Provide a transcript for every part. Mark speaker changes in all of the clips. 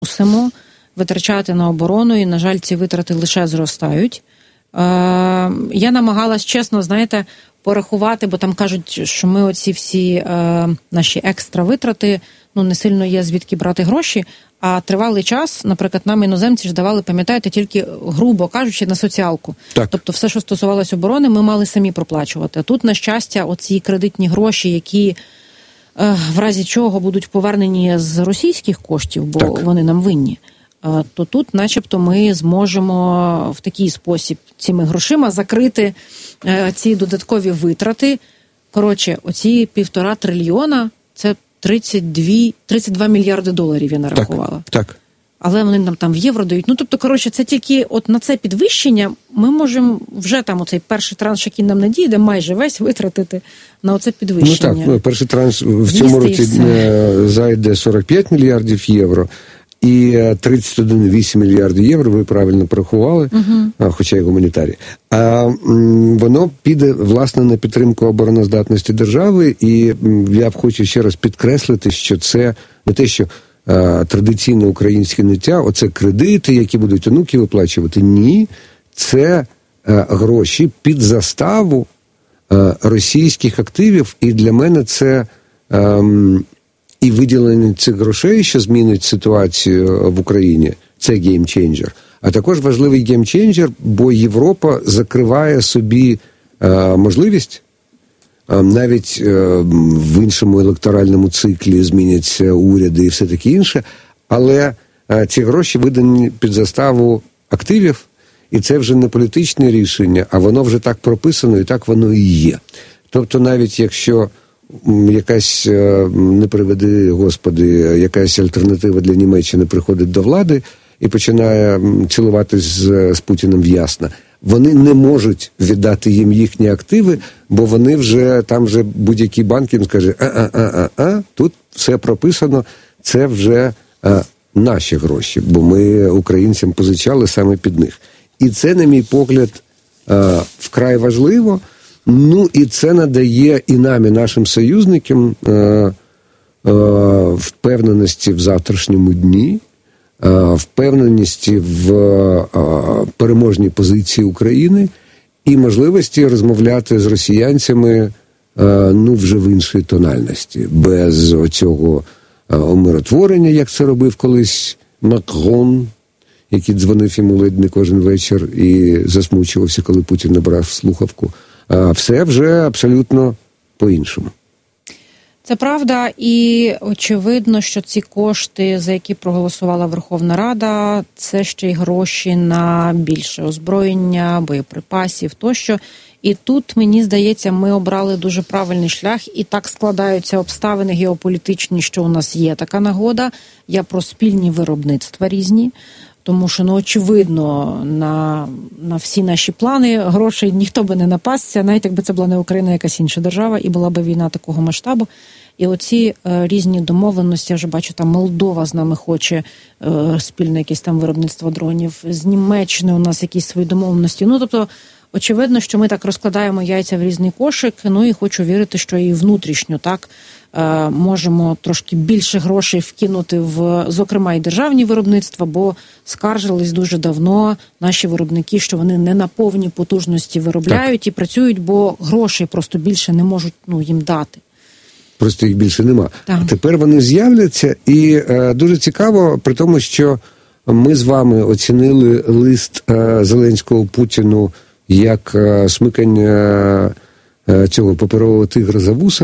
Speaker 1: мусимо витрачати на оборону, і, на жаль, ці витрати лише зростають. Я намагалась, чесно, знаєте, порахувати, бо там кажуть, що ми оці всі наші екстра витрати, не сильно є звідки брати гроші, а тривалий час, наприклад, нам іноземці ж давали, пам'ятаєте, тільки, грубо кажучи, на соціалку. Так. Тобто все, що стосувалося оборони, ми мали самі проплачувати. А тут, на щастя, оці кредитні гроші, які в разі чого будуть повернені з російських коштів, бо так, вони нам винні, то тут начебто ми зможемо в такий спосіб цими грошима закрити ці додаткові витрати. Коротше, оці 1,5 трильйона – це 32 мільярди доларів, я нарахувала.
Speaker 2: Так.
Speaker 1: Але вони нам там в євро дають. Тобто, коротше, це тільки от на це підвищення ми можемо вже там оцей перший транш, який нам надійде, майже весь витратити на оце підвищення.
Speaker 2: Перший транш в цьому році зайде 45 мільярдів євро. І 31,8 мільярдів євро, ви правильно порахували, хоча й гуманітарії. Воно піде, власне, на підтримку обороноздатності держави, і я б хочу ще раз підкреслити, що це не те, що традиційне українське ниття, оце кредити, які будуть онуки виплачувати. Ні, це гроші під заставу російських активів, і для мене це... І виділення цих грошей, що змінить ситуацію в Україні, це геймченджер. А також важливий геймченджер, бо Європа закриває собі можливість, навіть в іншому електоральному циклі зміняться уряди і все таке інше, але ці гроші видані під заставу активів, і це вже не політичне рішення, а воно вже так прописано, і так воно і є. Тобто навіть якщо якась, не приведи, Господи, якась альтернатива для Німеччини приходить до влади і починає цілуватись з Путіним в ясно, вони не можуть віддати їм їхні активи, бо вони вже, там вже будь-який банк їм скаже, тут все прописано, це вже наші гроші, бо ми українцям позичали саме під них. І це, на мій погляд, вкрай важливо. І це надає і нам, і нашим союзникам впевненості в завтрашньому дні, впевненості в переможній позиції України і можливості розмовляти з росіянцями вже в іншій тональності, без оцього умиротворення, як це робив колись Макрон, який дзвонив йому ледь не кожен вечір і засмучувався, коли Путін набрав слухавку. Все вже абсолютно по-іншому.
Speaker 1: Це правда, і очевидно, що ці кошти, за які проголосувала Верховна Рада, це ще й гроші на більше озброєння, боєприпасів тощо. І тут, мені здається, ми обрали дуже правильний шлях, і так складаються обставини геополітичні, що у нас є така нагода. Я про спільні виробництва різні. Тому що, очевидно, на всі наші плани грошей ніхто би не напасться, навіть якби це була не Україна, а якась інша держава, і була би війна такого масштабу. І оці різні домовленості, я вже бачу, там Молдова з нами хоче спільне якесь там виробництво дронів, з Німеччини у нас якісь свої домовленості. Тобто, очевидно, що ми так розкладаємо яйця в різний кошик, і хочу вірити, що і внутрішньо так можемо трошки більше грошей вкинути в, зокрема, і державні виробництва, бо скаржились дуже давно наші виробники, що вони не на повній потужності виробляють і працюють, бо грошей просто більше не можуть їм дати.
Speaker 2: Просто їх більше нема. Так. Тепер вони з'являться, і дуже цікаво, при тому, що ми з вами оцінили лист Зеленського Путіну як смикання цього паперового тигра за вуса.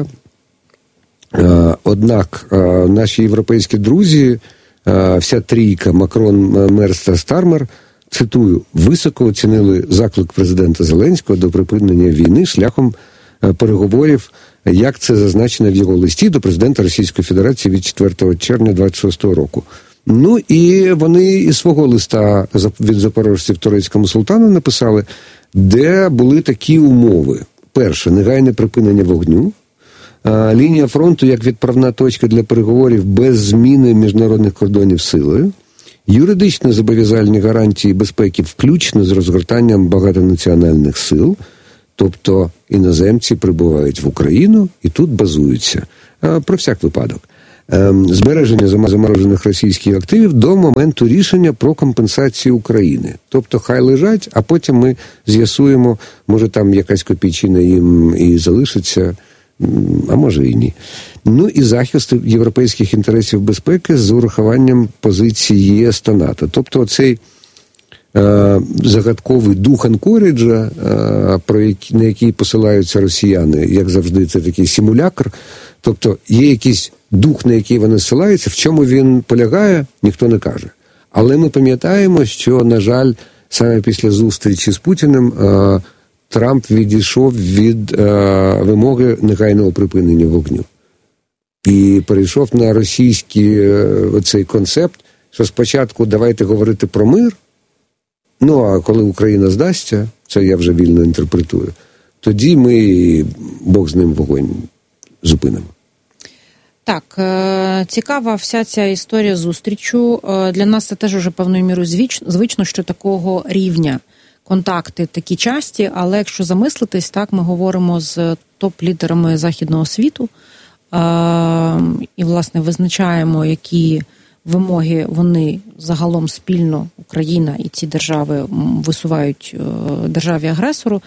Speaker 2: Однак наші європейські друзі, вся трійка Макрон, Мерц та Стармер, цитую, високо оцінили заклик президента Зеленського до припинення війни шляхом переговорів, як це зазначено в його листі до президента Російської Федерації від 4 червня 2026 року. І вони із свого листа від запорожців турецькому султану написали, де були такі умови. Перше, негайне припинення вогню. Лінія фронту як відправна точка для переговорів без зміни міжнародних кордонів силою. Юридично зобов'язальні гарантії безпеки включно з розгортанням багатонаціональних сил. Тобто іноземці прибувають в Україну і тут базуються. Про всяк випадок. збереження заморожених російських активів до моменту рішення про компенсацію України. Тобто хай лежать, а потім ми з'ясуємо, може там якась копійчина їм і залишиться, а може і ні. Ну і захист європейських інтересів безпеки з урахуванням позиції ЄС та НАТО. Тобто цей загадковий дух Анкоріджа, на який посилаються росіяни, як завжди, це такий симулякр. Тобто є якийсь дух, на який вони ссилаються, в чому він полягає, ніхто не каже. Але ми пам'ятаємо, що, на жаль, саме після зустрічі з Путіним Трамп відійшов від вимоги негайного припинення вогню. І перейшов на російський оцей концепт, що спочатку давайте говорити про мир, ну а коли Україна здасться, це я вже вільно інтерпретую, тоді ми, Бог з ним, вогонь зупинимо.
Speaker 1: Так, цікава вся ця історія зустрічу. Для нас це теж уже певною мірою звично, що такого рівня контакти такі часті, але якщо замислитись, так, ми говоримо з топ-лідерами західного світу і, власне, визначаємо, які вимоги вони загалом спільно, Україна і ці держави, висувають державі-агресору.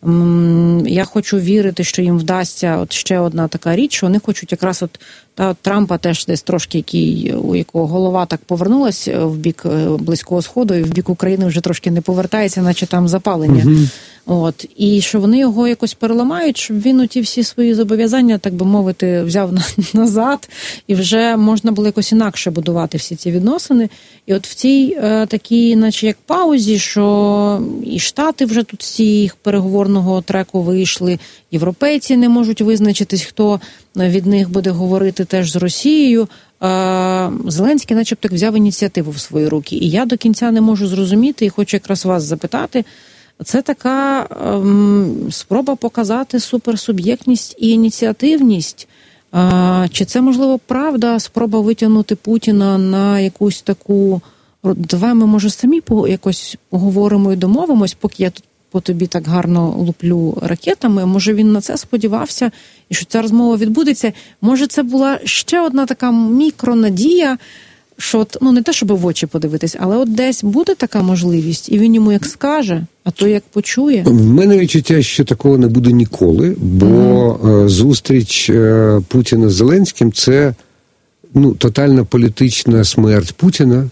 Speaker 1: Я хочу вірити, що їм вдасться от ще одна така річ, що вони хочуть якраз Трампа теж десь трошки, у якого голова так повернулась в бік Близького Сходу, і в бік України вже трошки не повертається, наче там запалення. Угу. От. І що вони його якось переламають, щоб він оті всі свої зобов'язання, так би мовити, взяв назад, і вже можна було якось інакше будувати всі ці відносини. І от в цій такій, наче як паузі, що і Штати вже тут з їх переговорного треку вийшли, європейці не можуть визначитись, хто від них буде говорити теж з Росією. Зеленський начебто взяв ініціативу в свої руки. І я до кінця не можу зрозуміти, і хочу якраз вас запитати, це така спроба показати суперсуб'єктність і ініціативність. Чи це, можливо, правда, спроба витягнути Путіна на якусь таку... Давай ми, може, самі якось поговоримо і домовимось, поки я тут по тобі так гарно луплю ракетами. Може, він на це сподівався, і що ця розмова відбудеться. Може, це була ще одна така мікронадія, що, ну, не те, щоб в очі подивитись, але от десь буде така можливість, і він йому як скаже, а то як почує. В
Speaker 2: мене відчуття, що такого не буде ніколи, бо зустріч Путіна з Зеленським – це, ну, тотальна політична смерть Путіна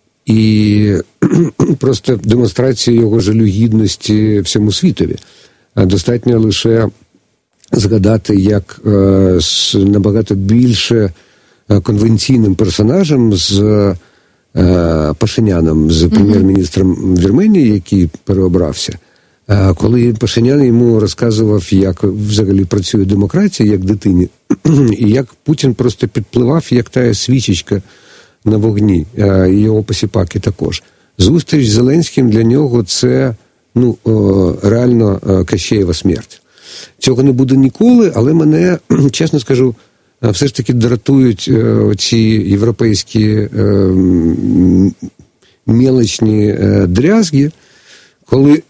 Speaker 2: і просто демонстрація його жалюгідності всьому світові. Достатньо лише згадати, як набагато більше конвенційним персонажем з Пашиняном, з прем'єр-міністром Вірменії, який переобрався, коли Пашинян йому розказував, як взагалі працює демократія, як дитині, і як Путін просто підпливав, як та свічечка на вогні, і його посіпаки також. Зустріч з Зеленським для нього це, ну, реально Кащеєва смерть. Цього не буде ніколи, але мене, чесно скажу, все ж таки дратують ці європейські мелочні дрязги, коли,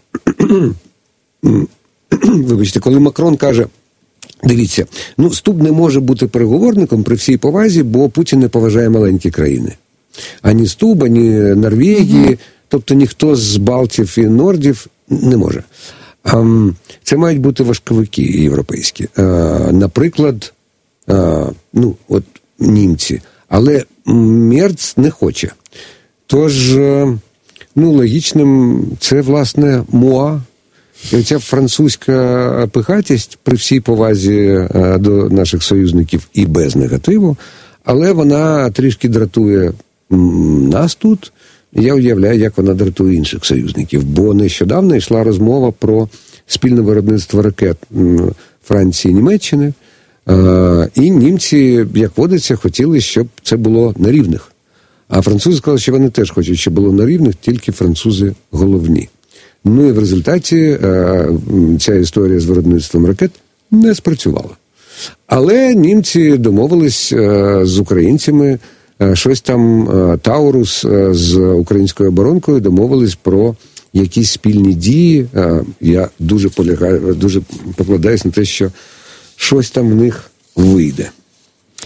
Speaker 2: вибачте, коли Макрон каже, дивіться, ну, Стуб не може бути переговорником при всій повазі, бо Путін не поважає маленькі країни. Ані Стуб, ані Норвегії, тобто ніхто з Балтів і Нордів не може. Це мають бути важковики європейські. Наприклад, ну, от німці. Але Мерц не хоче. Тож, ну, логічним це, власне, МОА. І оця французька пихатість, при всій повазі до наших союзників і без негативу, але вона трішки дратує нас тут. Я уявляю, як вона дратує інших союзників. Бо нещодавно йшла розмова про спільне виробництво ракет Франції і Німеччини. І німці, як водиться, хотіли, щоб це було на рівних. А французи сказали, що вони теж хочуть, щоб було на рівних, тільки французи головні. Ну і в результаті ця історія з виробництвом ракет не спрацювала. Але німці домовились з українцями, щось там Таурус з українською оборонкою домовились про якісь спільні дії. Я дуже покладаюсь на те, що щось там в них вийде.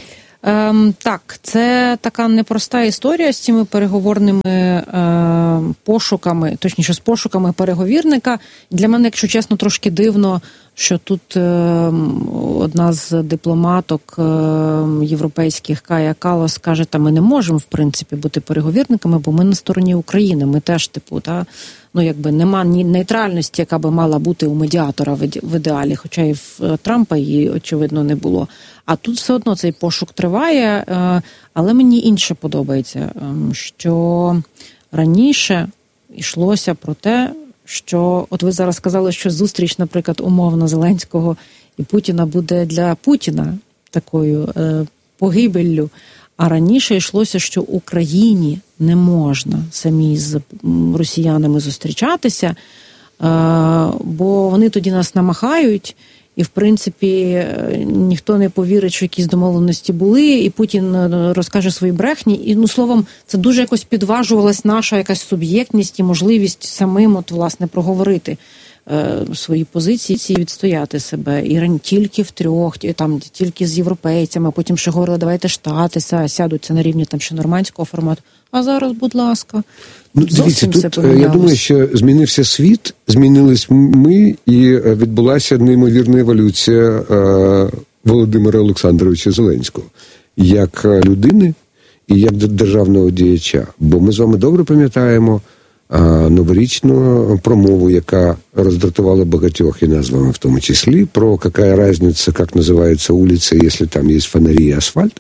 Speaker 1: Так, це така непроста історія з цими переговорними пошуками, точніше з пошуками переговірника. Для мене, якщо чесно, трошки дивно, що тут одна з дипломаток європейських, Кая Каллас, каже, ми не можемо, в принципі, бути переговірниками, бо ми на стороні України. Ми теж, нема ні нейтральності, яка би мала бути у медіатора в ідеалі, хоча і в Трампа її, очевидно, не було. А тут все одно цей пошук триває, але мені інше подобається, що раніше йшлося про те, що, от ви зараз сказали, що зустріч, наприклад, умовно Зеленського і Путіна буде для Путіна такою погибеллю. А раніше йшлося, що Україні не можна самі з росіянами зустрічатися, бо вони тоді нас намахають, і, в принципі, ніхто не повірить, що якісь домовленості були, і Путін розкаже свої брехні. І, словом, це дуже якось підважувалась наша якась суб'єктність і можливість самим, проговорити свої позиції, відстояти себе. І тільки втрьох, тільки з європейцями, а потім ще говорили, давайте Штати сядуться на рівні ще нормандського формату. А зараз, будь ласка.
Speaker 2: Дивіться, тут, я думаю, що змінився світ, змінились ми, і відбулася неймовірна еволюція Володимира Олександровича Зеленського як людини і як державного діяча. Бо ми з вами добре пам'ятаємо новорічну промову, яка роздратувала багатьох, і нас з вами в тому числі, про яка різниця, як називається вулиця, якщо там є фонарі і асфальт,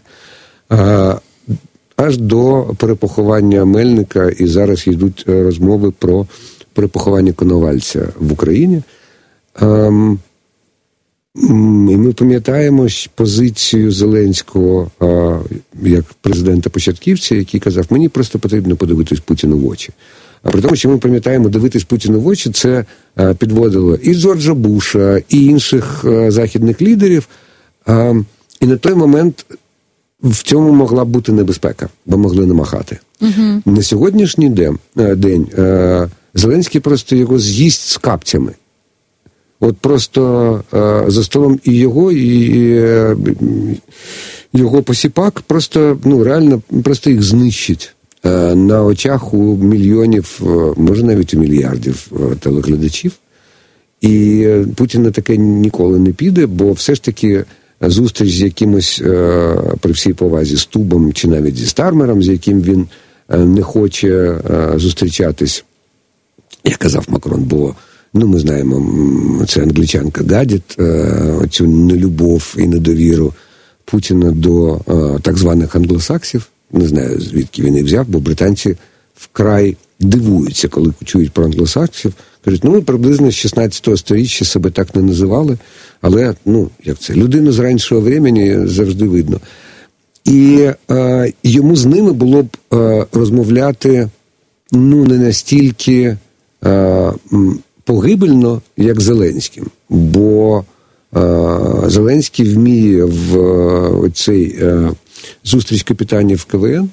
Speaker 2: аж до перепоховання Мельника, і зараз йдуть розмови про перепоховання Коновальця в Україні. І ми пам'ятаємо позицію Зеленського як президента-початківця, який казав, мені просто потрібно подивитись Путіну в очі. А при тому, що ми пам'ятаємо, дивитись Путіну в очі, це підводило і Джорджа Буша, і інших західних лідерів. І на той момент в цьому могла б бути небезпека, бо могли намахати. Угу. На сьогоднішній день Зеленський просто його з'їсть з капцями. От просто за столом і його посіпак просто, реально, просто їх знищить на очах у мільйонів, може навіть у мільярдів телеглядачів. І Путін на таке ніколи не піде, бо все ж таки зустріч з якимось, при всій повазі, з Тубом чи навіть зі Стармером, з яким він не хоче зустрічатись, як казав Макрон, бо ми знаємо, це англічанка гадить оцю нелюбов і недовіру Путіна до так званих англосаксів. Не знаю, звідки він їх взяв, бо британці вкрай дивуються, коли чують про англосаксів. Кажуть, ми приблизно з 16-го сторіччя себе так не називали, але, як це, людину з ранішого времени завжди видно. І йому з ними було б розмовляти, не настільки погибельно, як Зеленським. Бо Зеленський вміє в оцей зустріч капітанів КВН,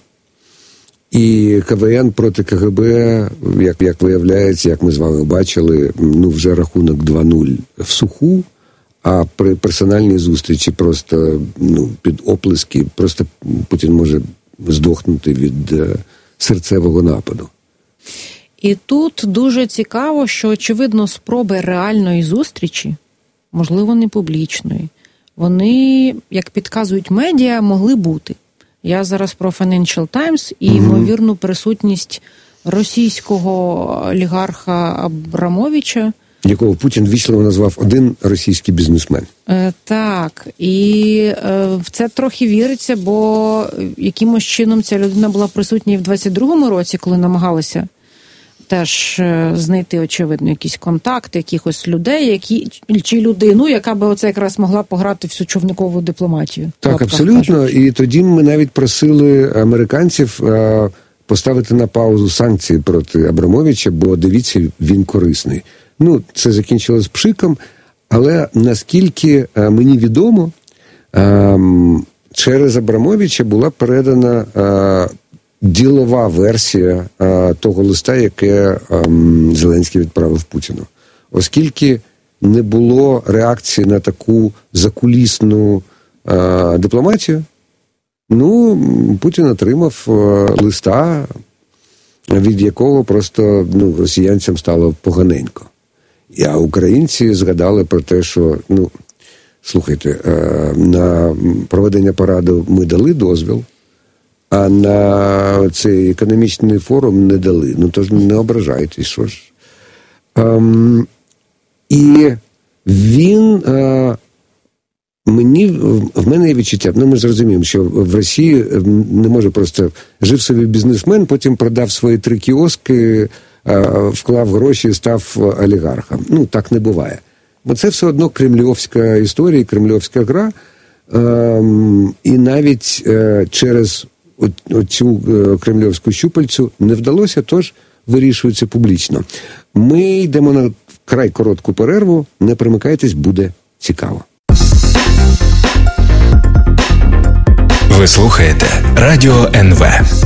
Speaker 2: і КВН проти КГБ, як виявляється, як ми з вами бачили, вже рахунок 2-0 в суху, а при персональній зустрічі просто під оплески, просто Путін може здохнути від серцевого нападу.
Speaker 1: І тут дуже цікаво, що, очевидно, спроби реальної зустрічі, можливо, не публічної, вони, як підказують медіа, могли бути. Я зараз про Financial Times і ймовірну присутність російського олігарха Абрамовича,
Speaker 2: якого Путін ввічливо назвав один російський бізнесмен.
Speaker 1: Так, і в це трохи віриться, бо якимось чином ця людина була присутня і в 22-му році, коли намагалися теж знайти, очевидно, якісь контакти, якихось людей, чи людину, яка би оце якраз могла пограти всю човникову дипломатію.
Speaker 2: Так, абсолютно. Кажучи. І тоді ми навіть просили американців поставити на паузу санкції проти Абрамовича, бо, дивіться, він корисний. Це закінчилось пшиком, але наскільки мені відомо, через Абрамовича була передана ділова версія того листа, яке Зеленський відправив Путіну. Оскільки не було реакції на таку закулісну дипломатію, Путін отримав листа, від якого просто росіянцям стало поганенько. А українці згадали про те, що, слухайте, на проведення параду ми дали дозвіл, а на цей економічний форум не дали. Тож не ображайтесь, що ж. І він... В мене є відчуття, ми ж розуміємо, що в Росії не може просто жив собі бізнесмен, потім продав свої 3 кіоски, вклав гроші і став олігархом. Так не буває. Бо це все одно кремлівська історія, кремлівська гра, і навіть через цю кремлівську щупальцю не вдалося, тож вирішується публічно. Ми йдемо на край коротку перерву, не примикайтесь, буде цікаво.
Speaker 3: Ви слухаєте Радіо НВ.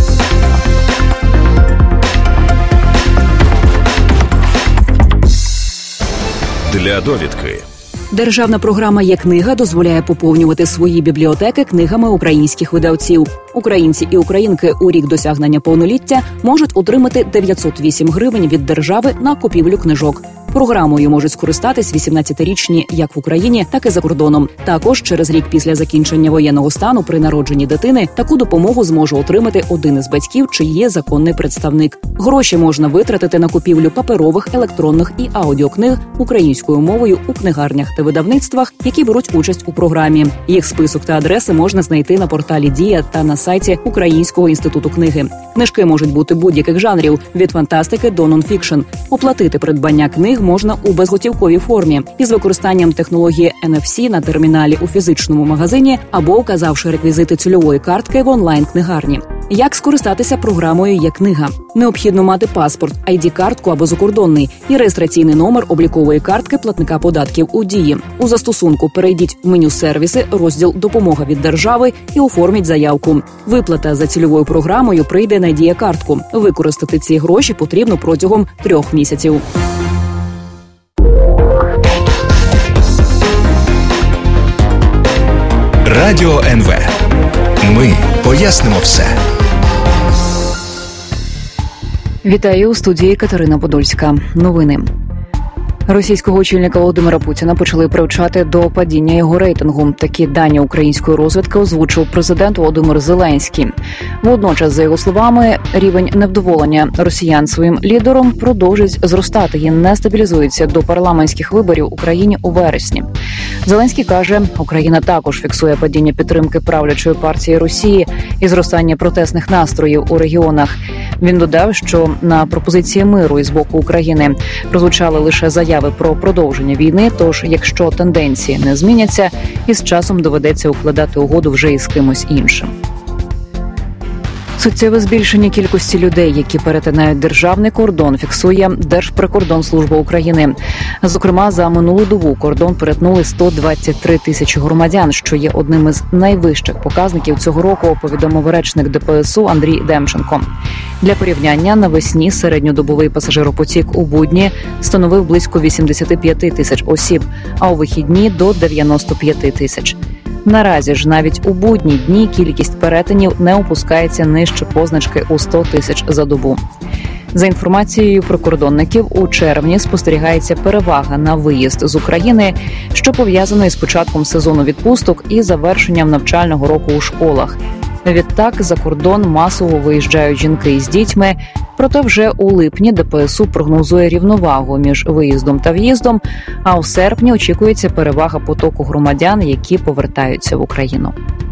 Speaker 3: Для довідки.
Speaker 4: Державна програма «Є-книга» дозволяє поповнювати свої бібліотеки книгами українських видавців. Українці і українки у рік досягнення повноліття можуть отримати 908 гривень від держави на купівлю книжок. Програмою можуть скористатись 18-річні як в Україні, так і за кордоном. Також через рік після закінчення воєнного стану при народженні дитини таку допомогу зможе отримати один із батьків, чи є законний представник. Гроші можна витратити на купівлю паперових, електронних і аудіокниг українською мовою у книгарнях та видавництвах, які беруть участь у програмі. Їх список та адреси можна знайти на порталі «Дія» та на сайті Українського інституту книги. Книжки можуть бути будь-яких жанрів – від фантастики до нонфікшн. Оплатити придбання книг можна у безготівковій формі із використанням технології NFC на терміналі у фізичному магазині або указавши реквізити цільової картки в онлайн-книгарні. Як скористатися програмою «Є-книга»? Необхідно мати паспорт, ID-картку або закордонний і реєстраційний номер облікової картки платника податків у Дії. У застосунку перейдіть в меню «Сервіси», розділ «Допомога від держави» і оформіть заявку. Виплата за цільовою програмою прийде на Дія-картку. Використати ці гроші потрібно протягом 3 місяців.
Speaker 3: Радіо НВ. Ми пояснимо все.
Speaker 4: Вітаю, у студії Катерина Подольська. Новини. Російського очільника Володимира Путіна почали привчати до падіння його рейтингу. Такі дані української розвідки озвучив президент Володимир Зеленський. Водночас, за його словами, рівень невдоволення росіян своїм лідером продовжить зростати і не стабілізується до парламентських виборів в Україні у вересні. Зеленський каже, Україна також фіксує падіння підтримки правлячої партії Росії і зростання протестних настроїв у регіонах. Він додав, що на пропозиції миру із боку України прозвучали лише заяви про продовження війни, тож якщо тенденції не зміняться, із часом доведеться укладати угоду вже із кимось іншим. Суттєве збільшення кількості людей, які перетинають державний кордон, фіксує Держприкордонслужба України. Зокрема, за минулу добу кордон перетнули 123 тисячі громадян, що є одним із найвищих показників цього року, повідомив речник ДПСУ Андрій Демченко. Для порівняння, навесні середньодобовий пасажиропотік у будні становив близько 85 тисяч осіб, а у вихідні – до 95 тисяч. Наразі ж навіть у будні дні кількість перетинів не опускається нижче позначки у 100 тисяч за добу. За інформацією прикордонників, у червні спостерігається перевага на виїзд з України, що пов'язано із початком сезону відпусток і завершенням навчального року у школах. Відтак, за кордон масово виїжджають жінки із дітьми, проте вже у липні ДПСУ прогнозує рівновагу між виїздом та в'їздом, а у серпні очікується перевага потоку громадян, які повертаються в Україну.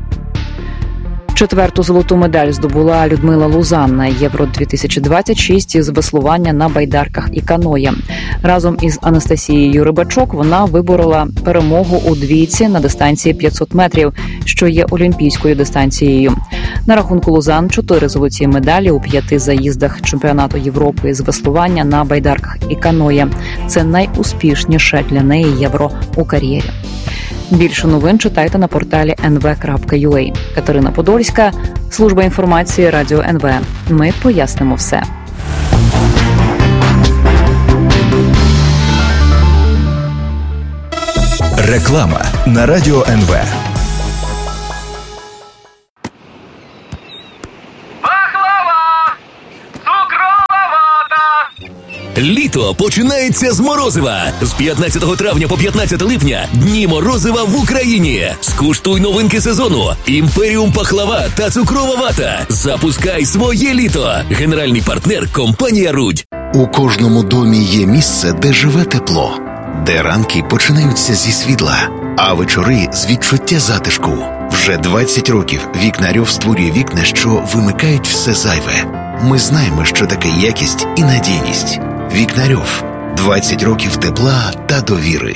Speaker 4: 4-ту золоту медаль здобула Людмила Лузан на Євро-2026 із веслування на байдарках і каное. Разом із Анастасією Рибачок вона виборола перемогу у двійці на дистанції 500 метрів, що є олімпійською дистанцією. На рахунку Лузан 4 золоті медалі у 5 заїздах чемпіонату Європи з веслування на байдарках і каное. Це найуспішніше для неї євро у кар'єрі. Більше новин читайте на порталі nv.ua. Катерина Подольська, служба інформації Радіо НВ. Ми пояснимо все.
Speaker 3: Реклама на Радіо НВ.
Speaker 5: Літо починається з морозива. З 15 травня по 15 липня Дні морозива в Україні. Скуштуй новинки сезону. Імперіум пахлава та цукрова вата. Запускай своє літо. Генеральний партнер – компанія «Рудь».
Speaker 6: У кожному домі є місце, де живе тепло, де ранки починаються зі світла, а вечори з відчуття затишку. Вже 20 років Вікнарьов створює вікна, що вимикають все зайве. Ми знаємо, що таке якість і надійність. Вікнарьов. 20 років тепла та довіри.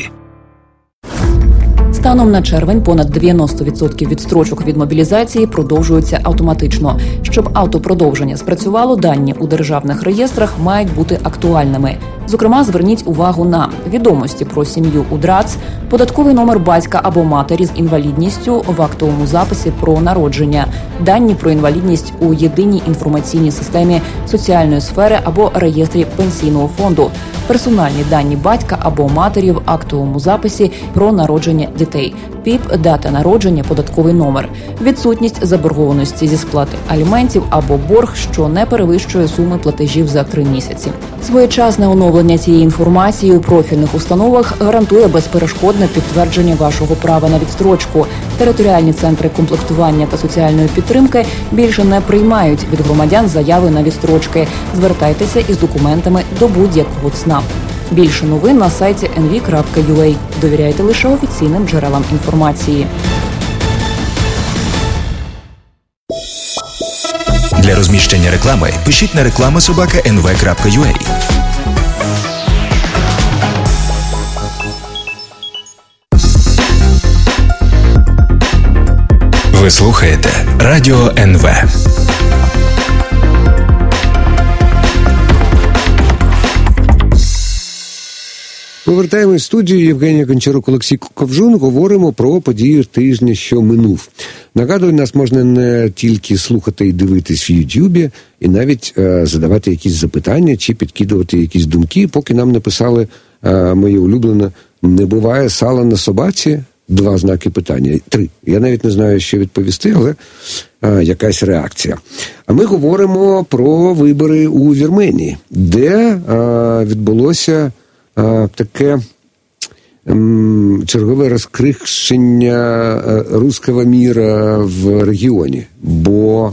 Speaker 4: Станом на червень понад 90% відстрочок від мобілізації продовжуються автоматично. Щоб автопродовження спрацювало, дані у державних реєстрах мають бути актуальними. Зокрема, зверніть увагу на відомості про сім'ю у ДРАЦ, податковий номер батька або матері з інвалідністю в актовому записі про народження, дані про інвалідність у єдиній інформаційній системі соціальної сфери або реєстрі пенсійного фонду, персональні дані батька або матері в актовому записі про народження дітей, ПІП, дата народження, податковий номер, відсутність заборгованості зі сплати аліментів або борг, що не перевищує суми платежів за 3 місяці. Своєчасне оновлення цієї інформації у профільних установах гарантує безперешкодне підтвердження вашого права на відстрочку. Територіальні центри комплектування та соціальної підтримки більше не приймають від громадян заяви на відстрочки. Звертайтеся із документами до будь-якого ЦНАП. Більше новин на сайті nv.ua. Довіряйте лише офіційним джерелам інформації.
Speaker 3: Для розміщення реклами пишіть на reklama@nv.ua. Ви слухаєте Радіо НВ.
Speaker 2: Повертаємось в студію. Євгенія Гончарук, Олексій Ковжун. Говоримо про події тижня, що минув. Нагадую, нас можна не тільки слухати і дивитись в Ютубі, і навіть задавати якісь запитання чи підкидувати якісь думки, поки нам написали моє улюблене «Не буває сала на собаці?» 2 знаки питання. 3. Я навіть не знаю, що відповісти, але якась реакція. А ми говоримо про вибори у Вірменії, де відбулося таке чергове розкрихшення руського міра в регіоні. Бо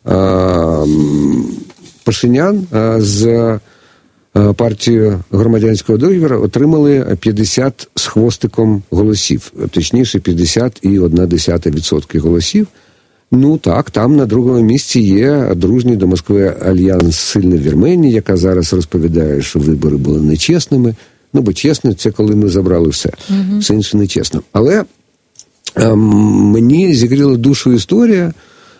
Speaker 2: Пашинян з партією громадянського договору отримали 50 з хвостиком голосів. Точніше, 50,1% голосів. Ну так, там на другому місці є дружній до Москви альянс «Сильна Вірменія», яка зараз розповідає, що вибори були нечесними. Ну, бо чесно, це коли ми забрали все. Все інше нечесно. Але мені зігріла душу історія,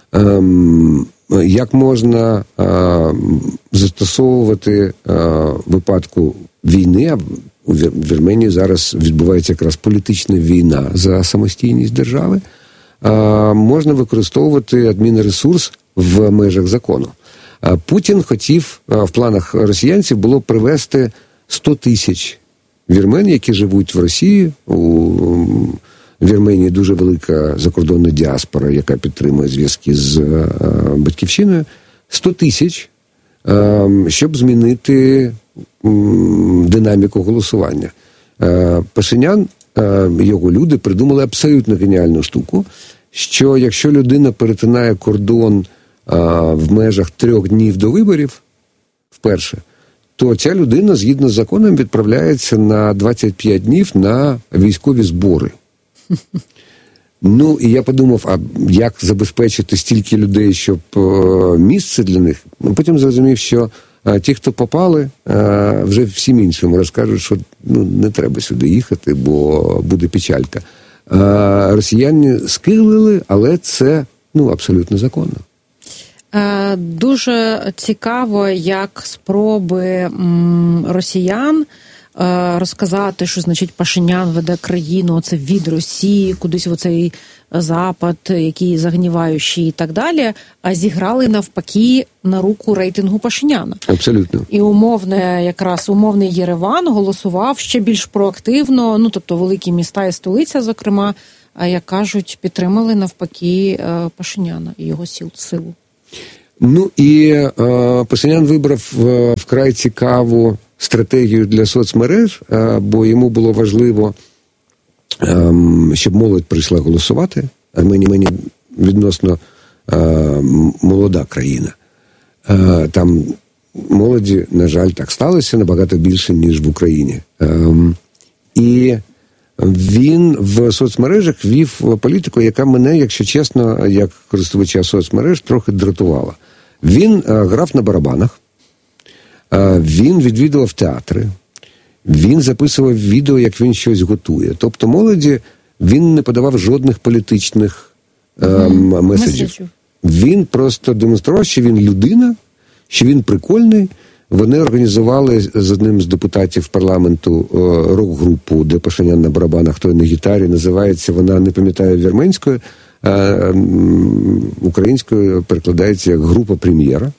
Speaker 2: як можна застосовувати випадку війни. А у Вірменії зараз відбувається якраз політична війна за самостійність держави. Можна використовувати адмінресурс в межах закону. Путін хотів, в планах росіянців було привести 100 тисяч вірмен, які живуть в Росії. У Вірменії дуже велика закордонна діаспора, яка підтримує зв'язки з батьківщиною. 100 тисяч, щоб змінити динаміку голосування. Пашинян, його люди придумали абсолютно геніальну штуку, що якщо людина перетинає кордон в межах 3 днів до виборів, вперше, то ця людина, згідно з законом, відправляється на 25 днів на військові збори. Ну, і я подумав, а як забезпечити стільки людей, щоб місце для них? Ну, потім зрозумів, що ті, хто попали, вже всім іншим розкажуть, що не треба сюди їхати, бо буде печалька. Росіяни скиглили, але це абсолютно законно.
Speaker 1: Дуже цікаво, як спроби росіян розказати, що, значить, Пашинян веде країну, оце від Росії, кудись в оцей Запад, який загніваючий і так далі, а зіграли навпаки на руку рейтингу Пашиняна.
Speaker 2: Абсолютно. І
Speaker 1: умовний Єреван голосував ще більш проактивно, тобто великі міста і столиця, зокрема, як кажуть, підтримали навпаки Пашиняна і його силу.
Speaker 2: Ну і Пашинян вибрав вкрай цікаву стратегію для соцмереж, бо йому було важливо, щоб молодь прийшла голосувати. Арменія відносно молода країна. Там молоді, на жаль, так сталося набагато більше, ніж в Україні. І він в соцмережах вів політику, яка мене, якщо чесно, як користувача соцмереж, трохи дратувала. Він грав на барабанах, він відвідував театри, він записував відео, як він щось готує. Тобто молоді він не подавав жодних політичних меседжів. Він просто демонстрував, що він людина, що він прикольний. Вони організували з одним з депутатів парламенту рок-групу, де Пашинян на барабанах, той на гітарі. Називається вона, не пам'ятаю, вірменською, українською перекладається як «Група прем'єра».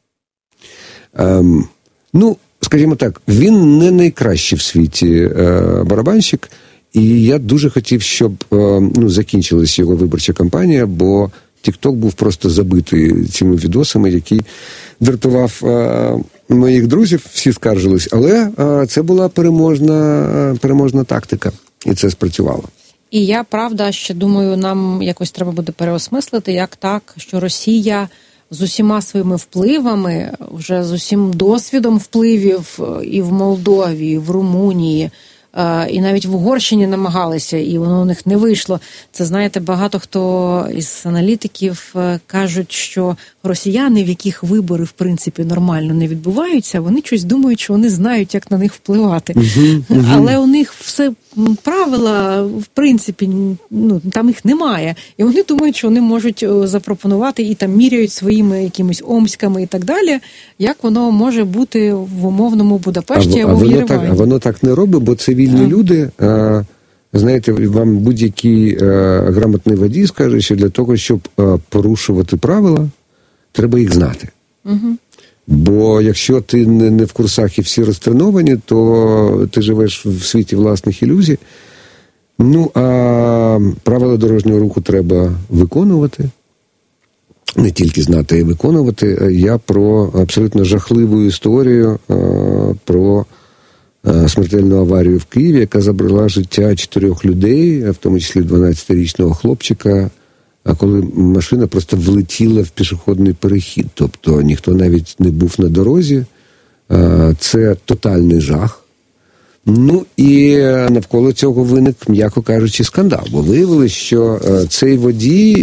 Speaker 2: Ну, скажімо так, він не найкращий в світі барабанщик, і я дуже хотів, щоб закінчилась його виборча кампанія, бо TikTok був просто забитий цими відосами, які дратував моїх друзів, всі скаржились, але це була переможна тактика, і це спрацювало.
Speaker 1: І я, правда, ще думаю, нам якось треба буде переосмислити, як так, що Росія з усіма своїми впливами, вже з усім досвідом впливів і в Молдові, і в Румунії, і навіть в Угорщині намагалися, і воно у них не вийшло. Це, знаєте, багато хто із аналітиків кажуть, що росіяни, в яких вибори, в принципі, нормально не відбуваються, вони щось думають, що вони знають, як на них впливати. Але у них все правила, в принципі, там їх немає. І вони думають, що вони можуть запропонувати і там міряють своїми якимись омськами і так далі, як воно може бути в умовному Будапешті або в Єревані.
Speaker 2: А воно так не робить, бо цивільні люди, знаєте, вам будь-який грамотний водій скаже, що для того, щоб порушувати правила, треба їх знати. Бо якщо ти не в курсах і всі розтреновані, то ти живеш в світі власних ілюзій. Ну, а правила дорожнього руху треба виконувати. Не тільки знати, а й виконувати. Я про абсолютно жахливу історію, про смертельну аварію в Києві, яка забрала життя 4 людей, в тому числі 12-річного хлопчика, а коли машина просто влетіла в пішохідний перехід. Тобто ніхто навіть не був на дорозі. Це тотальний жах. Ну і навколо цього виник, м'яко кажучи, скандал. Бо виявилось, що цей водій,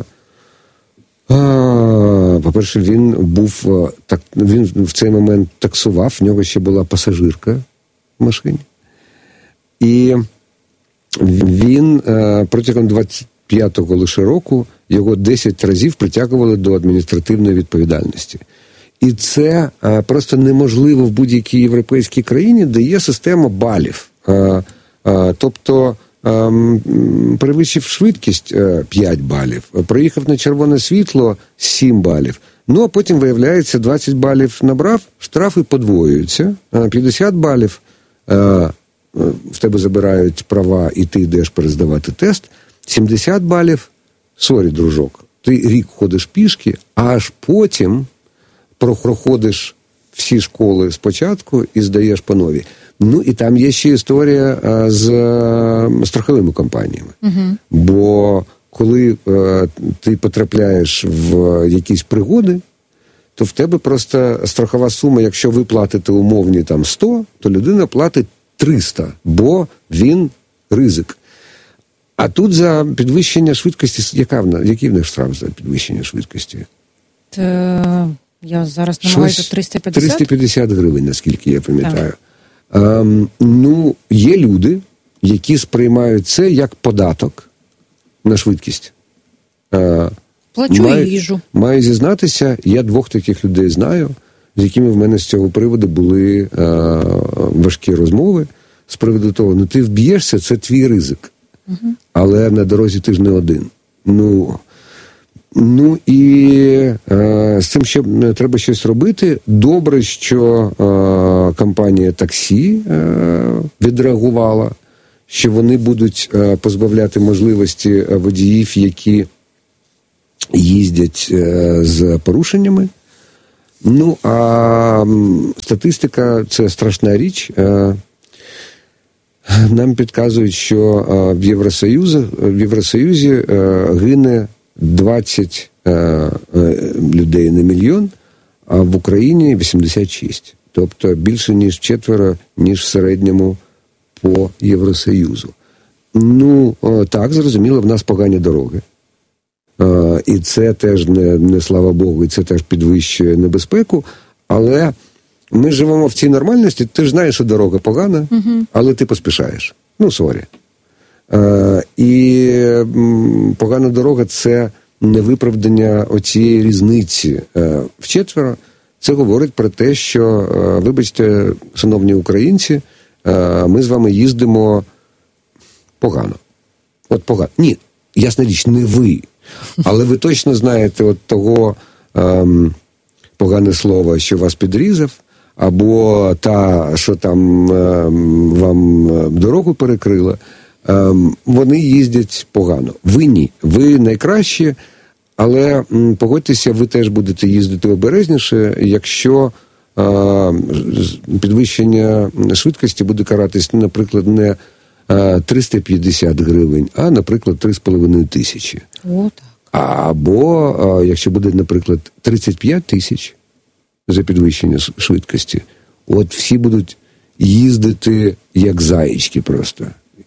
Speaker 2: по-перше, він в цей момент таксував, в нього ще була пасажирка в машині. І він протягом 25-го лише року його 10 разів притягували до адміністративної відповідальності. І це просто неможливо в будь-якій європейській країні, де є система балів. Тобто перевищив швидкість 5 балів, проїхав на червоне світло 7 балів. Ну, а потім, виявляється, 20 балів набрав, штрафи подвоюються, 50 балів в тебе забирають права і ти йдеш перездавати тест, 70 балів, сорі, дружок, ти рік ходиш пішки, а аж потім проходиш всі школи спочатку і здаєш по новій. Ну, і там є ще історія з страховими компаніями. Бо коли ти потрапляєш в якісь пригоди, то в тебе просто страхова сума, якщо ви платите умовні там 100, то людина платить 300, бо він ризик. А тут за підвищення швидкості, який в них штраф за підвищення швидкості?
Speaker 1: Я зараз намагаюся 350?
Speaker 2: 350 гривень, наскільки я пам'ятаю. Є люди, які сприймають це як податок на швидкість.
Speaker 1: Плачу їжу.
Speaker 2: Маю зізнатися, я 2 таких людей знаю, з якими в мене з цього приводу були важкі розмови з приводу того, ти вб'єшся, це твій ризик. Але на дорозі ти ж не один. І з цим ще треба щось робити. Добре, що компанія таксі відреагувала, що вони будуть позбавляти можливості водіїв, які їздять з порушеннями. Ну, а статистика – це страшна річ. Нам підказують, що в Євросоюзі гине 20 людей на мільйон, а в Україні 86. Тобто більше, ніж вчетверо, ніж в середньому по Євросоюзу. Ну, так, зрозуміло, в нас погані дороги. І це теж не слава Богу, і це теж підвищує небезпеку. Але ми живемо в цій нормальності. Ти ж знаєш, що дорога погана, але ти поспішаєш. Ну, сорі. І погана дорога – це не виправдання оцієї різниці вчетверо. Це говорить про те, що, вибачте, шановні українці, ми з вами їздимо погано. От погано. Ні, ясна річ, не ви. Але ви точно знаєте от того погане слово, що вас підрізав, або та, що там вам дорогу перекрила. Вони їздять погано. Ви ні. Ви найкращі, але погодьтеся, ви теж будете їздити обережніше, якщо підвищення швидкості буде каратись, наприклад, не 350 гривень, а, наприклад, 3,5 тисячі.
Speaker 1: О, так.
Speaker 2: Або, якщо буде, наприклад, 35 тисяч за підвищення швидкості, от всі будуть їздити як заєчки просто.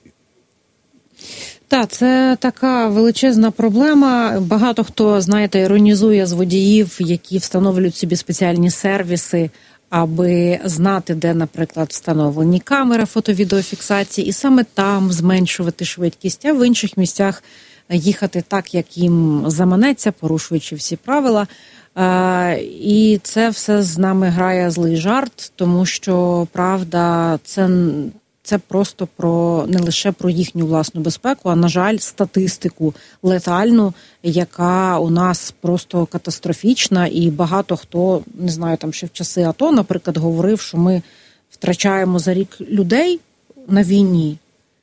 Speaker 1: Так, це така величезна проблема. Багато хто, знаєте, іронізує з водіїв, які встановлюють собі спеціальні сервіси, аби знати, де, наприклад, встановлені камери фото-відеофіксації, і саме там зменшувати швидкість, а в інших місцях їхати так, як їм заманеться, порушуючи всі правила. І це все з нами грає злий жарт, тому що, правда, це просто не лише про їхню власну безпеку, а, на жаль, статистику летальну, яка у нас просто катастрофічна. І багато хто, не знаю, там ще в часи АТО, наприклад, говорив, що ми втрачаємо за рік людей на війні.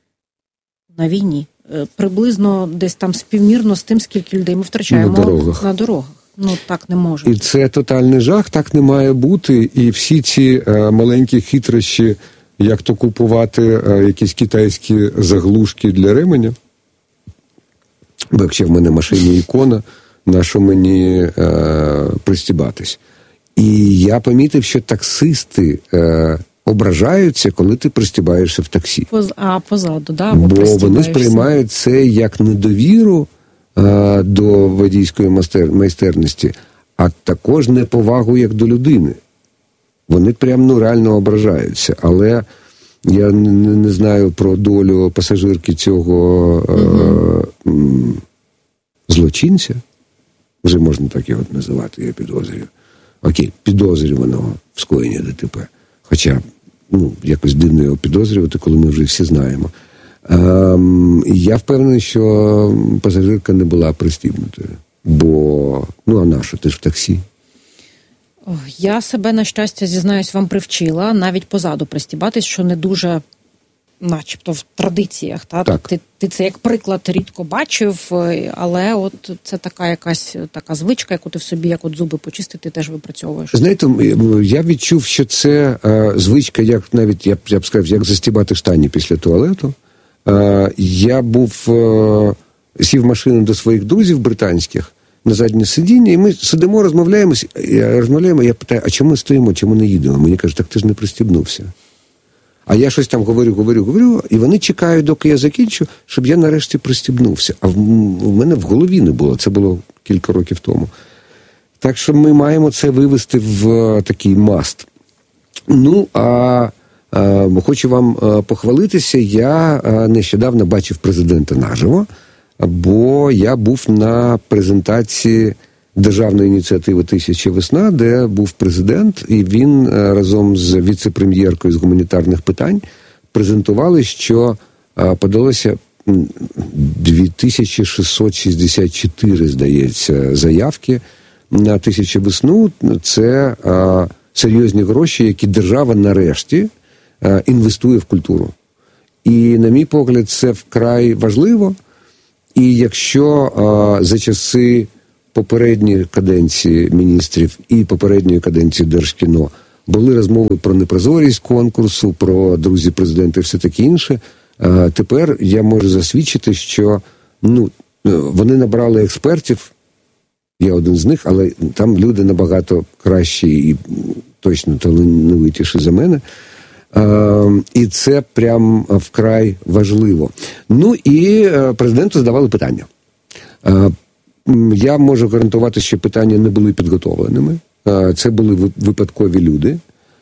Speaker 1: Приблизно десь там співмірно з тим, скільки людей ми втрачаємо на дорогах. Ну, так не може.
Speaker 2: І це тотальний жах, так не має бути. І всі ці маленькі хитрощі, як то купувати якісь китайські заглушки для ременя. Бо якщо в мене в машині ікона, на що мені пристібатись. І я помітив, що таксисти ображаються, коли ти пристібаєшся в таксі.
Speaker 1: Позаду, да?
Speaker 2: Бо вони сприймають це як недовіру до водійської майстерності, а також неповагу як до людини. Вони прямо реально ображаються. Але я не знаю про долю пасажирки цього злочинця. Вже можна так його називати, я підозрюю. Окей, підозрюваного в скоєнні ДТП. Хоча, якось дивно його підозрювати, коли ми вже всі знаємо. Я впевнений, що пасажирка не була пристібнутою. Бо, а на що, ти ж в таксі?
Speaker 1: Я себе, на щастя, зізнаюсь, вам привчила навіть позаду пристібатись, що не дуже, начебто, в традиціях.
Speaker 2: Так.
Speaker 1: Ти це як приклад рідко бачив, але от це така якась така звичка, яку ти в собі, як от зуби почистити, теж випрацьовуєш.
Speaker 2: Знаєте, я відчув, що це звичка, як навіть, я б сказав, як застібати штані після туалету. Я сів в машину до своїх друзів британських на заднє сидіння, і ми сидимо, розмовляємо, я питаю, а чому ми стоїмо, чому не їдемо? Мені кажуть, так ти ж не пристібнувся. А я щось там говорю, і вони чекають, доки я закінчу, щоб я нарешті пристібнувся. А в мене в голові не було, це було кілька років тому. Так що ми маємо це вивести в такий маст. Хочу вам похвалитися, я нещодавно бачив президента наживо, бо я був на презентації державної ініціативи «1000 весна», де був президент, і він разом з віце-прем'єркою з гуманітарних питань презентували, що подалося 2664, здається, заявки на «1000 весну». Це серйозні гроші, які держава нарешті інвестує в культуру. І, на мій погляд, це вкрай важливо. І якщо за часи попередньої каденції міністрів і попередньої каденції Держкіно були розмови про непрозорість конкурсу, про друзі президента і все таке інше. Тепер я можу засвідчити, що вони набрали експертів, я один з них, але там люди набагато кращі і точно талановитіші за мене. І це прям вкрай важливо. І президенту задавали питання. Я можу гарантувати, що питання не були підготовленими. Це були випадкові люди.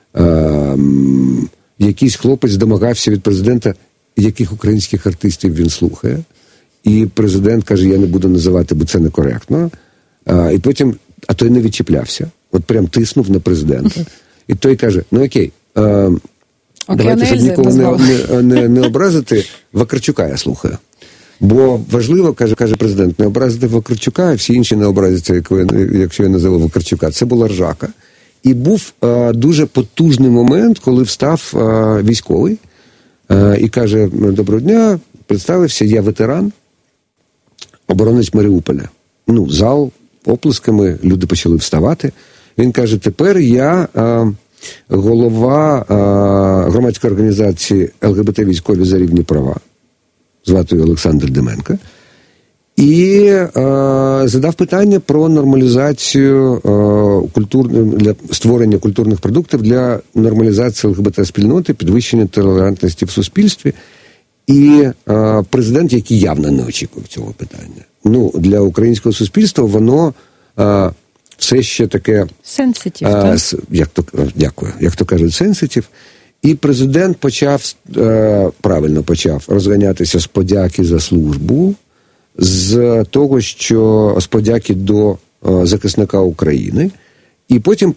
Speaker 2: Якийсь хлопець домагався від президента, яких українських артистів він слухає. І президент каже, я не буду називати, бо це некоректно. І потім, а той не відчіплявся. От прям тиснув на президента. І той каже, окей, давайте, щоб нікого не образити, Вакарчука я слухаю. Бо важливо, каже президент, не образити Вакарчука, а всі інші не образяться, якщо я назову Вакарчука. Це була ржака. І був дуже потужний момент, коли встав військовий і каже, доброго дня, представився, я ветеран, оборонець Маріуполя. Зал оплесками, люди почали вставати. Він каже, тепер я голова громадської організації ЛГБТ військові за рівні права, звати Олександр Деменко, і задав питання про нормалізацію для створення культурних продуктів для нормалізації ЛГБТ-спільноти, підвищення толерантності в суспільстві. І президент, який явно не очікував цього питання. Для українського суспільства воно все ще таке...
Speaker 1: Сенситив,
Speaker 2: Дякую. Як то кажуть, сенситив. І президент правильно почав розганятися з подяки за службу, з того, що з подяки до захисника України, і потім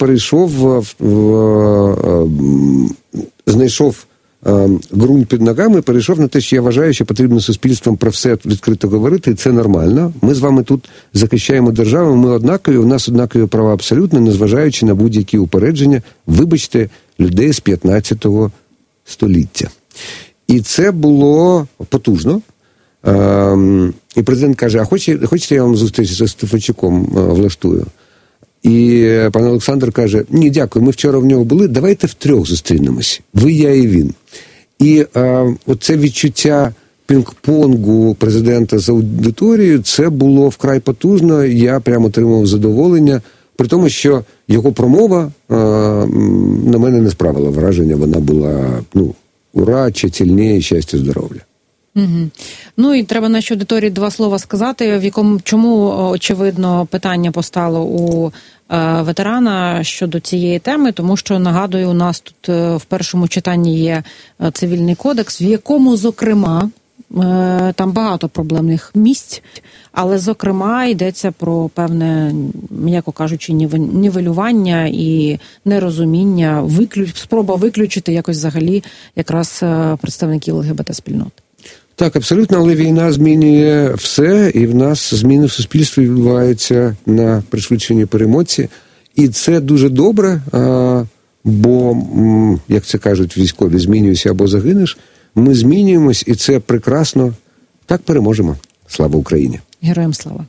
Speaker 2: знайшов ґрунт під ногами, перейшов на те, що я вважаю, що потрібно суспільством про все відкрито говорити, і це нормально. Ми з вами тут захищаємо державу, ми однакові, у нас однакові права абсолютно, незважаючи на будь-які упередження, вибачте, людей з 15 століття. І це було потужно. І президент каже, а хочете я вам зустріч зі Стефанчуком влаштую? І пан Олександр каже, ні, дякую, ми вчора в нього були, давайте втрьох зустрінемось. Ви, я і він. І оце відчуття пінг-понгу президента з аудиторією, це було вкрай потужно, я прямо отримав задоволення, при тому, що його промова на мене не справила враження, вона була, ура, чательне, щастя, здоров'я.
Speaker 1: Угу. І треба нашій аудиторії два слова сказати, чому, очевидно, питання постало у ветерана щодо цієї теми, тому що, нагадую, у нас тут в першому читанні є цивільний кодекс, в якому, зокрема, там багато проблемних місць, але, зокрема, йдеться про певне, м'яко кажучи, нівелювання і нерозуміння, спроба виключити якось взагалі якраз представників ЛГБТ-спільноти.
Speaker 2: Так, абсолютно, але війна змінює все, і в нас зміни в суспільстві відбуваються на пришвидшенні перемоці. І це дуже добре, бо, як це кажуть військові, змінюйся або загинеш. Ми змінюємось, і це прекрасно. Так переможемо. Слава Україні!
Speaker 1: Героям слава!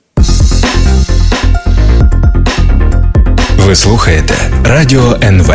Speaker 3: Ви слухаєте Радіо НВ.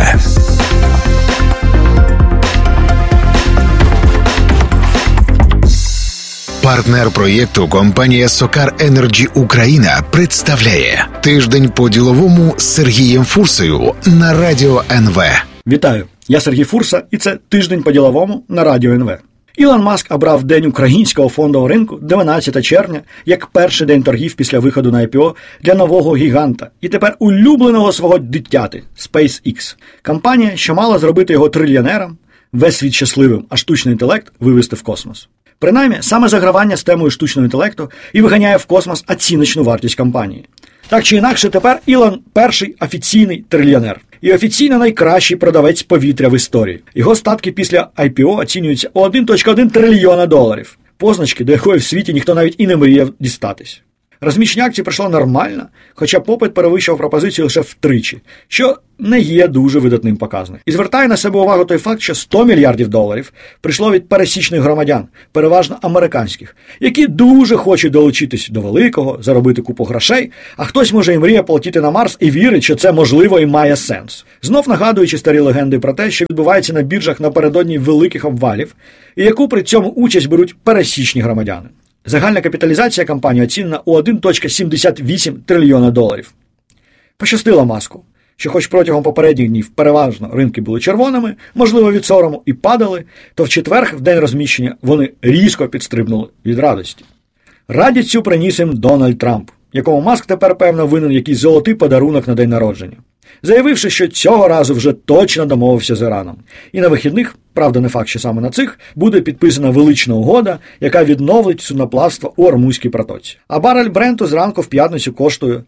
Speaker 6: Партнер проєкту компанія Сокар Енерджі Україна представляє Тиждень по-діловому з Сергієм Фурсою на Радіо НВ.
Speaker 7: Вітаю, я Сергій Фурса, і це Тиждень по-діловому на Радіо НВ. Ілон Маск обрав День українського фондового ринку 12 червня як перший день торгів після виходу на IPO для нового гіганта і тепер улюбленого свого дитяти – SpaceX. Компанія, що мала зробити його трильйонером, весь світ щасливим, а штучний інтелект вивести в космос. Принаймні, саме загравання з темою штучного інтелекту і виганяє в космос оціночну вартість компанії. Так чи інакше, тепер Ілон – перший офіційний трильйонер. І офіційно найкращий продавець повітря в історії. Його статки після IPO оцінюються у $1.1 трильйона. Позначки, до якої в світі ніхто навіть і не мріяв дістатись. Розміщення акцій пройшло нормально, хоча попит перевищував пропозицію лише втричі, що не є дуже видатним показником. І звертає на себе увагу той факт, що $100 мільярдів прийшло від пересічних громадян, переважно американських, які дуже хочуть долучитись до великого, заробити купу грошей, а хтось може і мріє полетіти на Марс і вірить, що це можливо і має сенс. Знов нагадуючи старі легенди про те, що відбувається на біржах напередодні великих обвалів, і яку при цьому участь беруть пересічні громадяни. Загальна капіталізація компанії оцінена у $1,78 трильйона. Пощастило Маску, що хоч протягом попередніх днів переважно ринки були червоними, можливо від сорому, і падали, то в четвер, в день розміщення, вони різко підстрибнули від радості. Радість цю приніс їм Дональд Трамп, якому Маск тепер, певно, винен якийсь золотий подарунок на день народження, заявивши, що цього разу вже точно домовився з Іраном. І на вихідних, правда не факт, що саме на цих, буде підписана велична угода, яка відновить судноплавство у Ормузькій протоці. А барель Бренту зранку в п'ятницю коштує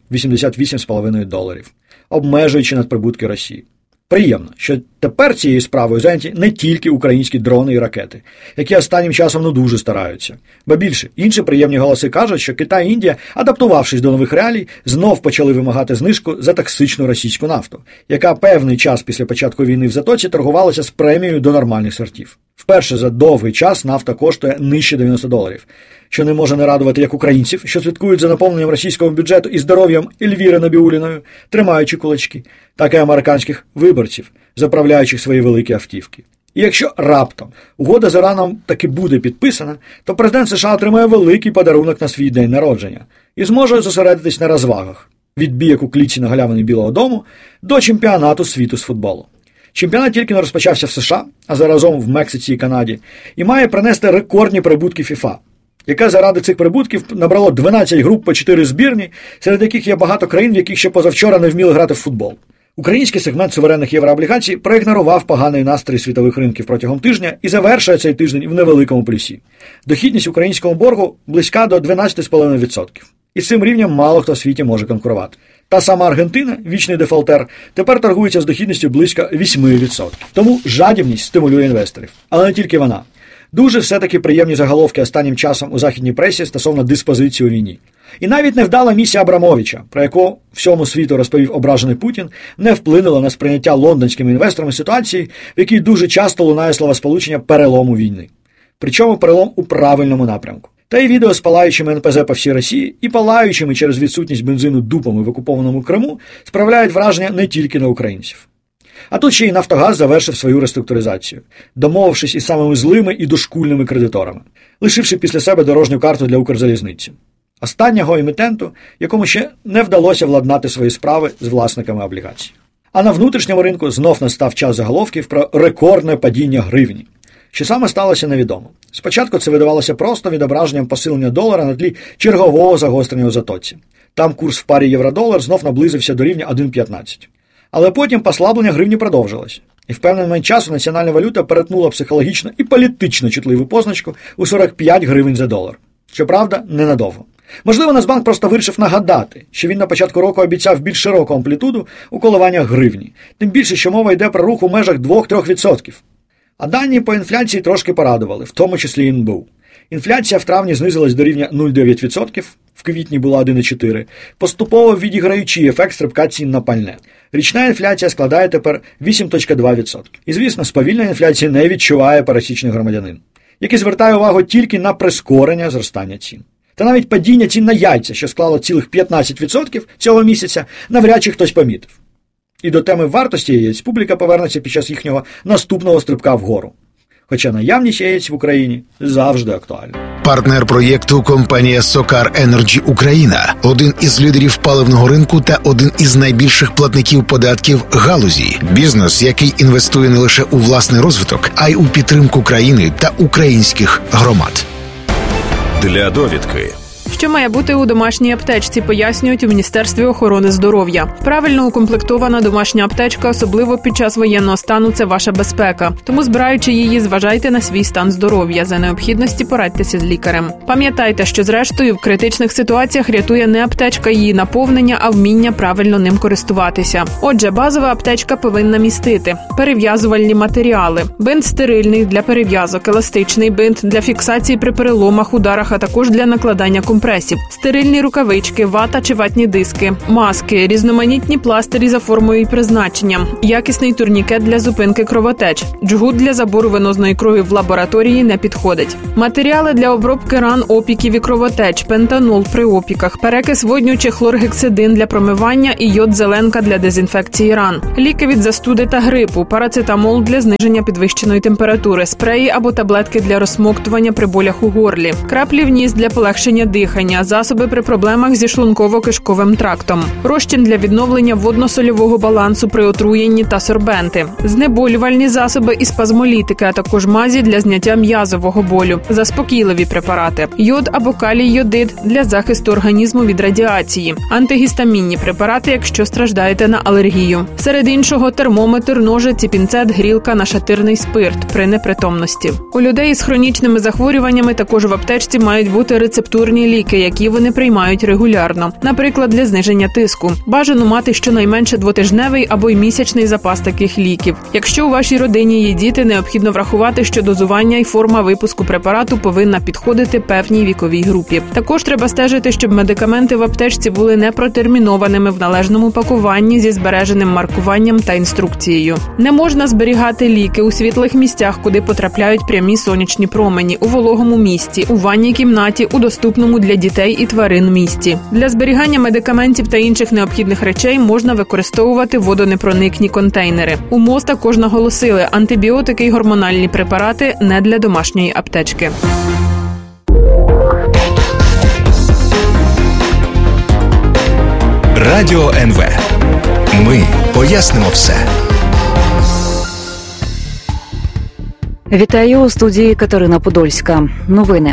Speaker 7: $88,5, обмежуючи надприбутки Росії. Приємно, що тепер цією справою зайняті не тільки українські дрони і ракети, які останнім часом дуже стараються. Ба більше, інші приємні голоси кажуть, що Китай і Індія, адаптувавшись до нових реалій, знов почали вимагати знижку за токсичну російську нафту, яка певний час після початку війни в Затоці торгувалася з премією до нормальних сортів. Вперше за довгий час нафта коштує нижче $90, що не може не радувати як українців, що слідкують за наповненням російського бюджету і здоров'ям Ельвіри Набіуліної, тримаючи кулачки, так і американських виборців, заправляючих свої великі автівки. І якщо раптом угода з Іраном таки буде підписана, то президент США отримає великий подарунок на свій день народження і зможе зосередитись на розвагах – від бійок у клітці на галявині Білого дому до чемпіонату світу з футболу. Чемпіонат тільки не розпочався в США, а заразом в Мексиці і Канаді, і має принести рекордні прибутки ФІФА, яке заради цих прибутків набрало 12 груп по 4 збірні, серед яких є багато країн, в яких ще позавчора не вміли грати в футбол. Український сегмент суверенних єврооблігацій проігнорував поганий настрій світових ринків протягом тижня і завершує цей тиждень в невеликому плюсі. Дохідність українського боргу близька до 12,5%. І з цим рівнем мало хто в світі може конкурувати. Та сама Аргентина, вічний дефолтер, тепер торгується з дохідністю близько 8%. Тому жадібність стимулює інвесторів. Але не тільки вона. Дуже все-таки приємні заголовки останнім часом у західній пресі стосовно диспозиції у війні. І навіть невдала місія Абрамовича, про яку всьому світу розповів ображений Путін, не вплинула на сприйняття лондонськими інвесторами ситуації, в якій дуже часто лунає словосполучення «перелому війни». Причому перелом у правильному напрямку. Та й відео з палаючими НПЗ по всій Росії і палаючими через відсутність бензину дупами в окупованому Криму справляють враження не тільки на українців. А тут ще й «Нафтогаз» завершив свою реструктуризацію, домовившись із самими злими і дошкульними кредиторами, лишивши після себе дорожню карту для Укрзалізниці. Останнього емітенту, якому ще не вдалося владнати свої справи з власниками облігацій. А на внутрішньому ринку знов настав час заголовків про рекордне падіння гривні. Що саме сталося, невідомо. Спочатку це видавалося просто відображенням посилення долара на тлі чергового загострення у Затоці. Там курс в парі євро-долар знов наблизився до рівня 1,15. Але потім послаблення гривні продовжилось. І в певний момент часу національна валюта перетнула психологічно і політично чутливу позначку у 45 гривень за долар. Щоправда, ненадовго. Можливо, Нацбанк просто вирішив нагадати, що він на початку року обіцяв більш широку амплітуду у коливаннях гривні. Тим більше, що мова йде про рух у межах 2-3%. А дані по інфляції трошки порадували, в тому числі і НБУ. Інфляція в травні знизилась до рівня 0,9%, в квітні була 1,4%, поступово відіграючи ефект стрибка цін на пальне. Річна інфляція складає тепер 8,2%. І, звісно, сповільнення інфляції не відчуває пересічний громадянин, який звертає увагу тільки на прискорення зростання цін. Та навіть падіння цін на яйця, що склало цілих 15% цього місяця, навряд чи хтось помітив. І до теми вартості яєць публіка повернеться під час їхнього наступного стрибка вгору. Хоча наявність яєць в Україні завжди актуальна.
Speaker 6: Партнер проєкту – компанія SOCAR Energy Україна. Один із лідерів паливного ринку та один із найбільших платників податків галузі. Бізнес, який інвестує не лише у власний розвиток, а й у підтримку країни та українських громад.
Speaker 3: Для довідки.
Speaker 8: Що має бути у домашній аптечці, пояснюють у Міністерстві охорони здоров'я. Правильно укомплектована домашня аптечка, особливо під час воєнного стану, це ваша безпека. Тому, збираючи її, зважайте на свій стан здоров'я. За необхідності порадьтеся з лікарем. Пам'ятайте, що зрештою в критичних ситуаціях рятує не аптечка її наповнення, а вміння правильно ним користуватися. Отже, базова аптечка повинна містити перев'язувальні матеріали, бинт стерильний для перев'язок, еластичний бинт для фіксації при переломах, ударах, а також для накладання компресів. компресів, стерильні рукавички, вата чи ватні диски, маски, різноманітні пластирі за формою і призначенням, якісний турнікет для зупинки кровотеч, джгут для забору венозної крові в лабораторії не підходить. Матеріали для обробки ран, опіків і кровотеч, пентанол при опіках, перекис водню чи хлоргексидин для промивання і йод-зеленка для дезінфекції ран, ліки від застуди та грипу, парацетамол для зниження підвищеної температури, спреї або таблетки для розсмоктування при болях у горлі, краплі в ніс для полегшення дихання, засоби при проблемах зі шлунково-кишковим трактом, розчин для відновлення водно-сольового балансу при отруєнні та сорбенти, знеболювальні засоби і спазмолітики, а також мазі для зняття м'язового болю, заспокійливі препарати, йод або калій-йодид для захисту організму від радіації, антигістамінні препарати, якщо страждаєте на алергію. Серед іншого термометр, ножиці, пінцет, грілка, нашатирний спирт при непритомності. У людей із хронічними захворюваннями також в аптечці мають бути рецептурні ліки, які вони приймають регулярно. Наприклад, для зниження тиску. Бажано мати щонайменше двотижневий або й місячний запас таких ліків. Якщо у вашій родині є діти, необхідно врахувати, що дозування і форма випуску препарату повинна підходити певній віковій групі. Також треба стежити, щоб медикаменти в аптечці були не протермінованими в належному пакуванні зі збереженим маркуванням та інструкцією. Не можна зберігати ліки у світлих місцях, куди потрапляють прямі сонячні промені, у вологому місці, у ванній кімнаті, у доступному для дітей і тварин місці. Для зберігання медикаментів та інших необхідних речей можна використовувати водонепроникні контейнери. У МОЗ також наголосили, антибіотики і гормональні препарати не для домашньої аптечки.
Speaker 3: Радіо НВ. Ми пояснимо все.
Speaker 4: Вітаю, у студії Катерина Подольська. Новини.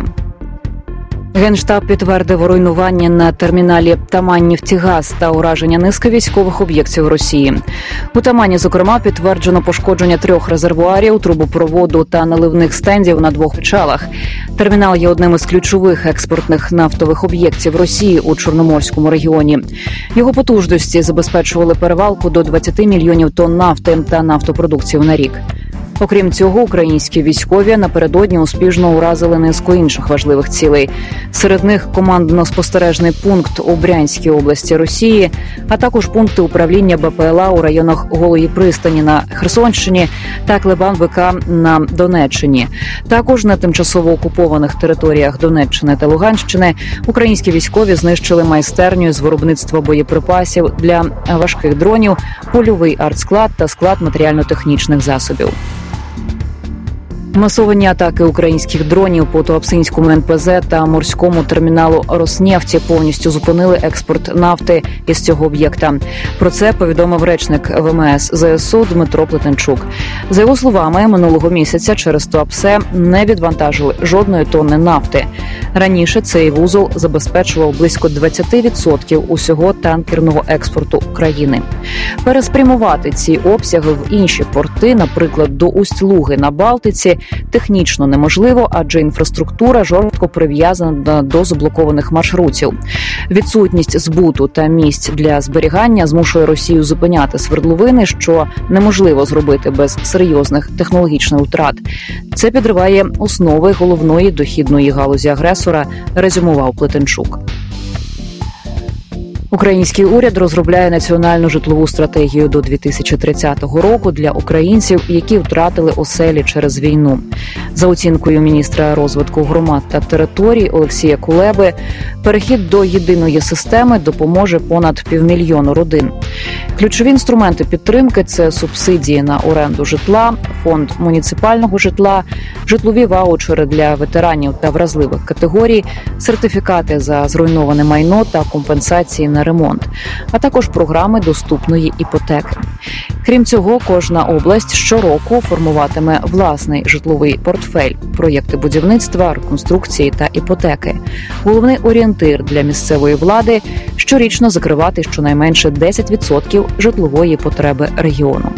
Speaker 4: Генштаб підтвердив руйнування на терміналі Тамань-Нефтегаз та ураження низки військових об'єктів Росії. У Тамані, зокрема, підтверджено пошкодження 3 резервуарів, трубопроводу та наливних стендів на 2 причалах. Термінал є одним із ключових експортних нафтових об'єктів Росії у Чорноморському регіоні. Його потужності забезпечували перевалку до 20 мільйонів тонн нафти та нафтопродуктів на рік. Окрім цього, українські військові напередодні успішно уразили низку інших важливих цілей. Серед них командно-спостережний пункт у Брянській області Росії, а також пункти управління БПЛА у районах Голої пристані на Херсонщині та Клебан-БК на Донеччині. Також на тимчасово окупованих територіях Донеччини та Луганщини українські військові знищили майстерню з виробництва боєприпасів для важких дронів, польовий артсклад та склад матеріально-технічних засобів. Масовані атаки українських дронів по Туапсинському НПЗ та морському терміналу Роснефті повністю зупинили експорт нафти із цього об'єкта. Про це повідомив речник ВМС ЗСУ Дмитро Плетенчук. За його словами, минулого місяця через Туапсе не відвантажили жодної тонни нафти. Раніше цей вузол забезпечував близько 20% усього танкерного експорту країни. Переспрямувати ці обсяги в інші порти, наприклад, до Усть-Луги на Балтиці, технічно неможливо, адже інфраструктура жорстко прив'язана до заблокованих маршрутів. Відсутність збуту та місць для зберігання змушує Росію зупиняти свердловини, що неможливо зробити без серйозних технологічних втрат. Це підриває основи головної дохідної галузі агресора, резюмував Плетенчук. Український уряд розробляє національну житлову стратегію до 2030 року для українців, які втратили оселі через війну. За оцінкою міністра розвитку громад та територій Олексія Кулеби, перехід до єдиної системи допоможе понад 500 000 родин. Ключові інструменти підтримки – це субсидії на оренду житла, фонд муніципального житла, житлові ваучери для ветеранів та вразливих категорій, сертифікати за зруйноване майно та компенсації на ремонт, а також програми доступної іпотеки. Крім цього, кожна область щороку формуватиме власний житловий портфель, проєкти будівництва, реконструкції та іпотеки. Головний орієнтир для місцевої влади – щорічно закривати щонайменше 10% житлової потреби регіону.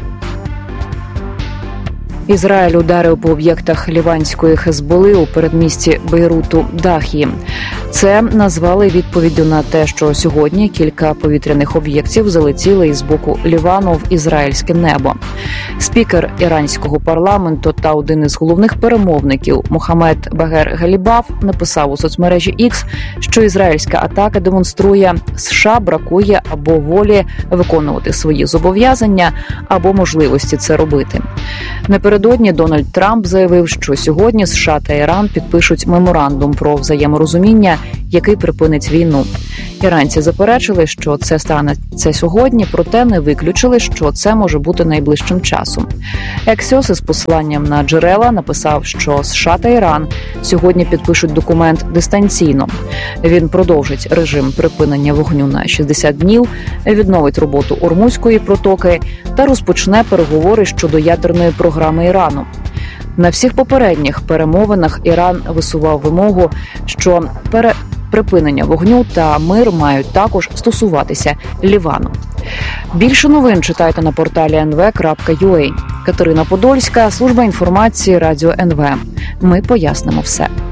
Speaker 4: Ізраїль ударив по об'єктах ліванської Хезболи у передмісті Бейруту Дахії. Це назвали відповіддю на те, що сьогодні кілька повітряних об'єктів залетіли із боку Лівану в ізраїльське небо. Спікер іранського парламенту та один із головних перемовників Мохаммед Багер Галібаф написав у соцмережі X, що ізраїльська атака демонструє, США бракує або волі виконувати свої зобов'язання, або можливості це робити. Напередодні Дональд Трамп заявив, що сьогодні США та Іран підпишуть меморандум про взаєморозуміння, який припинить війну. Іранці заперечили, що це станеться сьогодні, проте не виключили, що це може бути найближчим часом. Ексіос із посиланням на джерела написав, що США та Іран сьогодні підпишуть документ дистанційно. Він продовжить режим припинення вогню на 60 днів, відновить роботу Ормузької протоки та розпочне переговори щодо ядерної програми Ірану. На всіх попередніх перемовинах Іран висував вимогу, що припинення вогню та мир мають також стосуватися Лівану. Більше новин читайте на порталі nv.ua. Катерина Подольська, служба інформації Радіо НВ. Ми пояснимо все.